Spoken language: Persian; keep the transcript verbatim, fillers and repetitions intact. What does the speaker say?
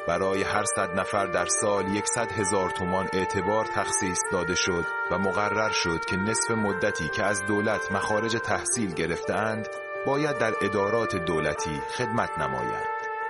برای هر صد نفر در سال یکصد هزار تومان اعتبار تخصیص داده شد و مقرر شد که نصف مدتی که از دولت مخارج تحصیل گرفتند باید در ادارات دولتی خدمت نمایند.